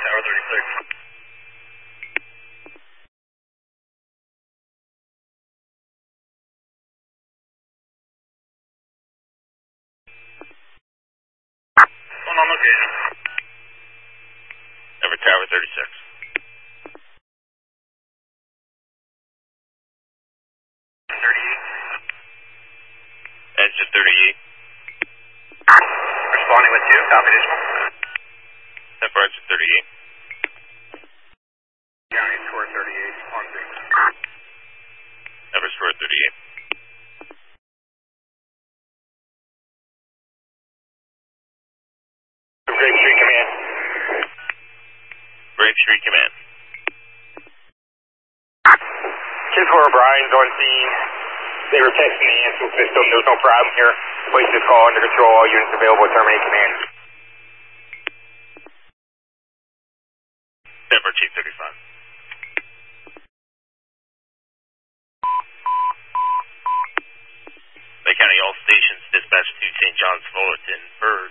Tower 36. One on location. Everett Tower 36. Engine 38. Responding with 2, copy additional. Temper engine 38. County score 38, on 6. Everett score 38. Grape Street Command. Grape Street Command. 2-4 Brian's on scene. They were testing the answer system. There's no problem here. Place this call under control. All units available. Terminate command. Temper Chief 35. Lake County, all stations dispatch to St. John's Fullerton. Bird.